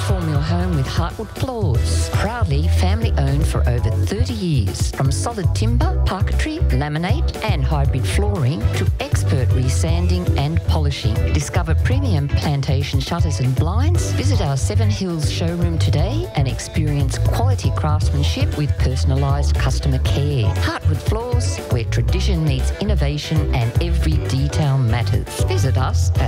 Transform your home with Heartwood Floors. Proudly family-owned for over 30 years. From solid timber, parquetry, laminate and hybrid flooring to expert resanding and polishing. Discover premium plantation shutters and blinds. Visit our Seven Hills showroom today and experience quality craftsmanship with personalised customer care. Heartwood Floors, where tradition meets innovation and every detail matters. Visit us at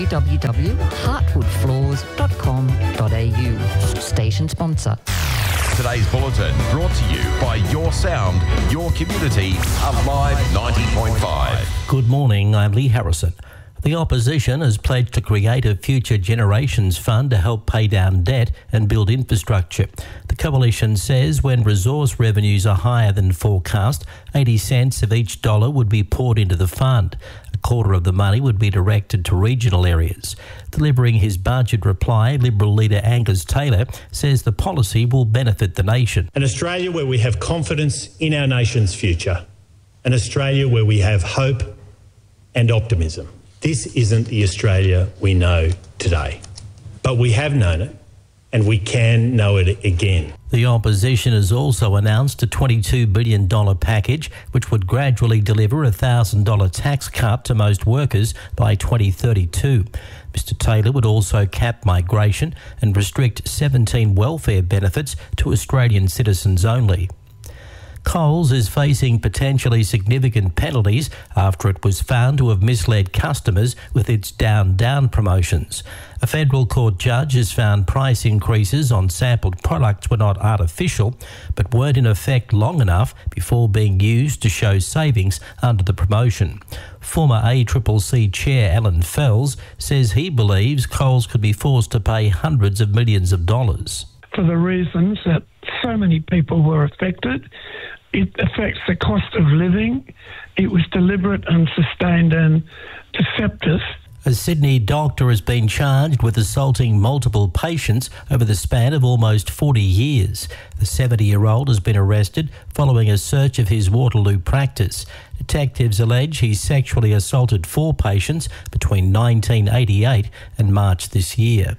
www.heartwoodfloors.com.au. Station sponsor. Today's bulletin brought to you by Your Sound, Your Community, Alive 90.5. Good morning, I'm Lee Harrison. The opposition has pledged to create a Future Generations Fund to help pay down debt and build infrastructure. The coalition says when resource revenues are higher than forecast, 80 cents of each dollar would be poured into the fund. A quarter of the money would be directed to regional areas. Delivering his budget reply, Liberal leader Angus Taylor says the policy will benefit the nation. An Australia where we have confidence in our nation's future. An Australia where we have hope and optimism. This isn't the Australia we know today, but we have known it and we can know it again. The opposition has also announced a $22 billion package which would gradually deliver a $1,000 tax cut to most workers by 2032. Mr Taylor would also cap migration and restrict 17 welfare benefits to Australian citizens only. Coles is facing potentially significant penalties after it was found to have misled customers with its down promotions. A federal court judge has found price increases on sampled products were not artificial, but weren't in effect long enough before being used to show savings under the promotion. Former ACCC Chair Alan Fells says he believes Coles could be forced to pay hundreds of millions of dollars. For the reasons that so many people were affected. It affects the cost of living. It was deliberate, unsustained and deceptive. A Sydney doctor has been charged with assaulting multiple patients over the span of almost 40 years. The 70-year-old has been arrested following a search of his Waterloo practice. Detectives allege he sexually assaulted 4 patients between 1988 and March this year.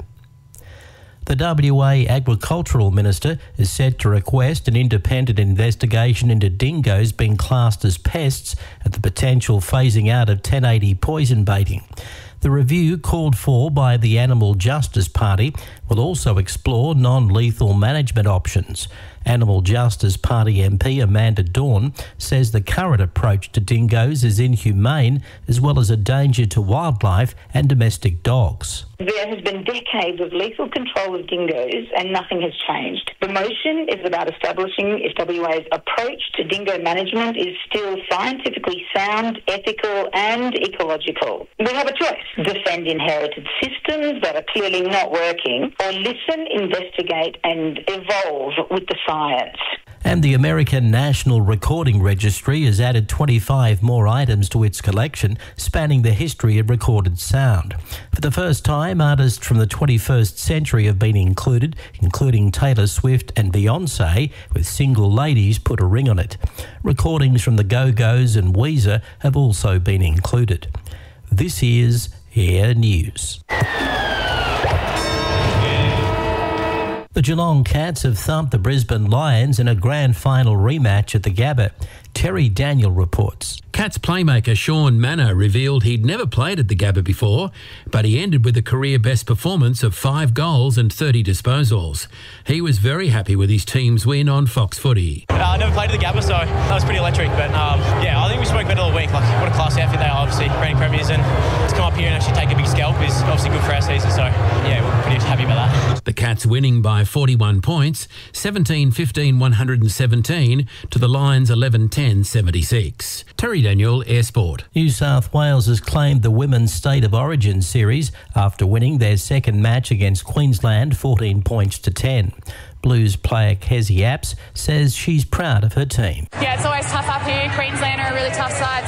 The WA Agricultural Minister is set to request an independent investigation into dingoes being classed as pests and the potential phasing out of 1080 poison baiting. The review, called for by the Animal Justice Party, will also explore non-lethal management options. Animal Justice Party MP Amanda Dawn says the current approach to dingoes is inhumane as well as a danger to wildlife and domestic dogs. There has been decades of lethal control of dingoes and nothing has changed. The motion is about establishing if WA's approach to dingo management is still scientifically sound, ethical and ecological. We have a choice: defend inherited systems that are clearly not working, or listen, investigate and evolve with the science. And the American National Recording Registry has added 25 more items to its collection, spanning the history of recorded sound. For the first time, artists from the 21st century have been included, including Taylor Swift and Beyoncé, with Single Ladies Put a Ring on It. Recordings from the Go-Go's and Weezer have also been included. This is Air News. The Geelong Cats have thumped the Brisbane Lions in a grand final rematch at the Gabba. Terry Daniel reports. Cats playmaker Sean Manor revealed he'd never played at the Gabba before, but he ended with a career-best performance of 5 goals and 30 disposals. He was very happy with his team's win on Fox Footy. I never played at the Gabba, so that was pretty electric. But I think we spoke better all week. Like, what a class outfit they are, obviously, reigning premiers, and to come up here and actually take a big scalp is obviously good for our season. So, yeah, we're pretty happy about that. The Cats winning by 41 points, 17-15-117 to the Lions 11-10-76. Terry Daniel, Air Sport. New South Wales has claimed the Women's State of Origin series after winning their second match against Queensland 14 points to 10. Blues player Kezzy Apps says she's proud of her team. Yeah, it's always tough up here. Queensland are a really tough side,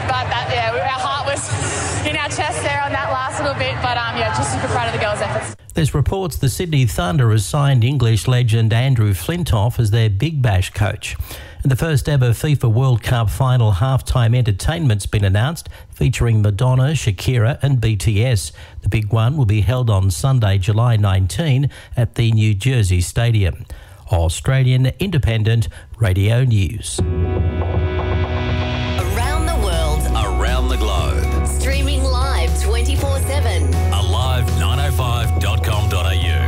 our heart was in our chest there on that last little bit, but just super proud of the girls' efforts. There's reports the Sydney Thunder has signed English legend Andrew Flintoff as their Big Bash coach. And the first ever FIFA World Cup final halftime entertainment's been announced, featuring Madonna, Shakira and BTS. The big one will be held on Sunday, July 19 at the New Jersey Stadium. Australian Independent Radio News. Around the world. Around the globe. Streaming live 24/7. Alive905.com.au.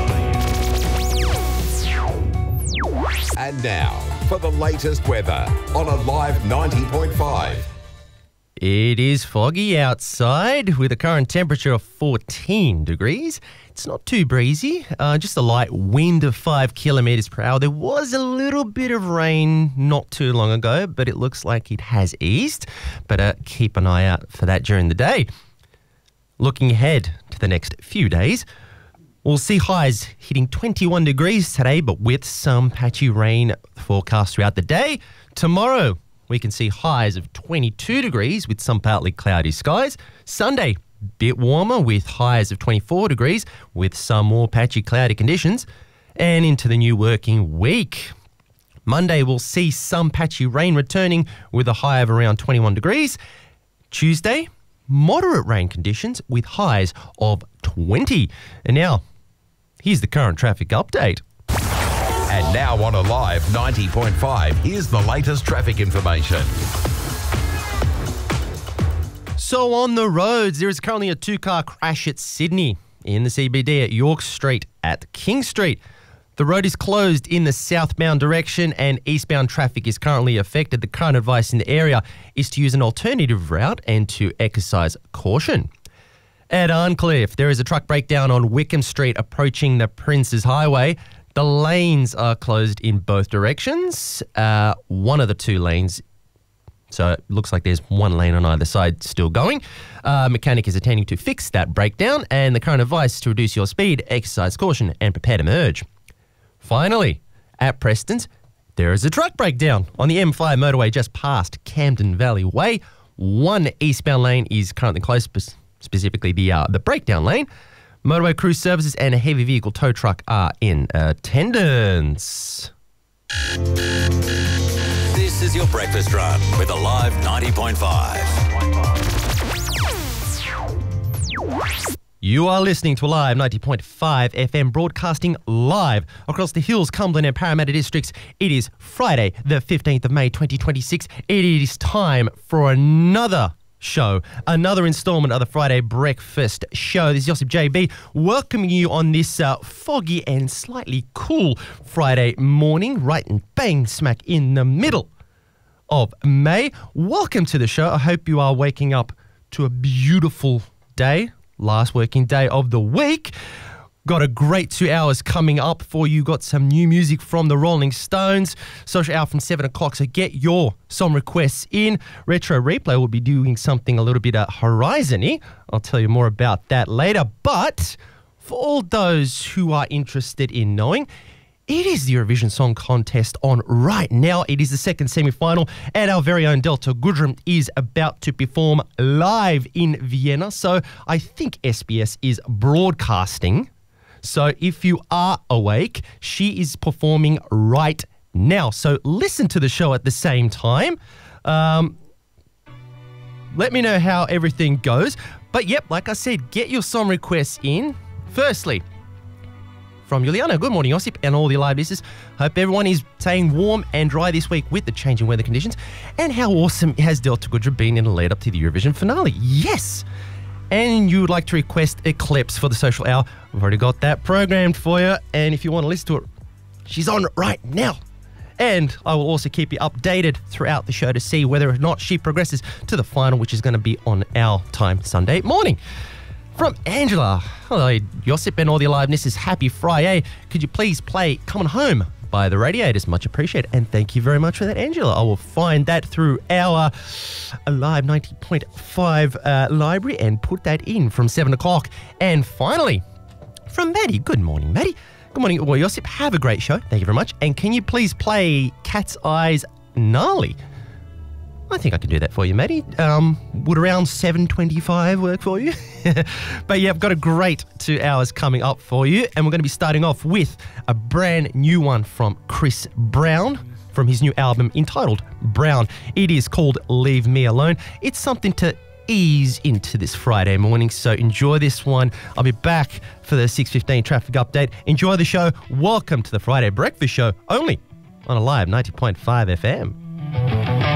And now, for the latest weather on Alive 90.5. It is foggy outside with a current temperature of 14 degrees. It's not too breezy, just a light wind of 5 kilometres per hour. There was a little bit of rain not too long ago, but it looks like it has eased. But keep an eye out for that during the day. Looking ahead to the next few days, we'll see highs hitting 21 degrees today, but with some patchy rain forecast throughout the day. Tomorrow, we can see highs of 22 degrees with some partly cloudy skies. Sunday, bit warmer with highs of 24 degrees with some more patchy cloudy conditions. And into the new working week. Monday, we'll see some patchy rain returning with a high of around 21 degrees. Tuesday, moderate rain conditions with highs of 20. And now, here's the current traffic update. And now on Alive 90.5, here's the latest traffic information. So on the roads, there is currently a two-car crash at Sydney in the CBD at York Street at King Street. The road is closed in the southbound direction and eastbound traffic is currently affected. The current advice in the area is to use an alternative route and to exercise caution. At Arncliffe, there is a truck breakdown on Wickham Street approaching the Princes Highway. The lanes are closed in both directions. One of the two lanes, so it looks like there's one lane on either side still going. Mechanic is attending to fix that breakdown, and the current advice is to reduce your speed, exercise caution, and prepare to merge. Finally, at Preston's, there is a truck breakdown on the M5 motorway just past Camden Valley Way. One eastbound lane is currently closed, specifically the breakdown lane. Motorway crew services and a heavy vehicle tow truck are in attendance. This is your breakfast run with Alive 90.5. You are listening to Alive 90.5 FM, broadcasting live across the Hills, Cumberland and Parramatta districts. It is Friday, the 15th of May, 2026. It is time for another show, another installment of the Friday Breakfast Show. This is Josip JB welcoming you on this foggy and slightly cool Friday morning, right and bang smack in the middle of May. Welcome to the show. I hope you are waking up to a beautiful day, last working day of the week. Got a great 2 hours coming up for you. Got some new music from the Rolling Stones. Social hour from 7 o'clock, so get your song requests in. Retro Replay will be doing something a little bit Horizon-y. I'll tell you more about that later. But for all those who are interested in knowing, it is the Eurovision Song Contest on right now. It is the second semi-final, and our very own Delta Goodrem is about to perform live in Vienna. So I think SBS is broadcasting. So if you are awake, she is performing right now. So listen to the show at the same time. Let me know how everything goes. But yep, like I said, get your song requests in. Firstly, from Juliana, good morning, Josip, and all the live listeners. Hope everyone is staying warm and dry this week with the changing weather conditions. And how awesome has Delta Goodrem been in the lead up to the Eurovision finale? Yes! And you would like to request a clips for the social hour, we've already got that programmed for you. And if you want to listen to it, she's on right now. And I will also keep you updated throughout the show to see whether or not she progresses to the final, which is going to be on our time Sunday morning. From Angela, hello, Josip and all the aliveness, happy Friday. Could you please play Coming Home by the Radiators? Much appreciated. And thank you very much for that, Angela. I will find that through our Alive 90.5 library and put that in from 7 o'clock. And finally, from Maddie. Good morning, Maddie. Good morning, well, Josip. Have a great show. Thank you very much. And can you please play Cat's Eyes Gnarly? I think I can do that for you, matey. Would around 7:25 work for you? But yeah, I've got a great 2 hours coming up for you, and we're going to be starting off with a brand new one from Chris Brown from his new album entitled Brown. It is called Leave Me Alone. It's something to ease into this Friday morning, so enjoy this one. I'll be back for the 6:15 traffic update. Enjoy the show. Welcome to the Friday Breakfast Show, only on Alive 90.5 FM.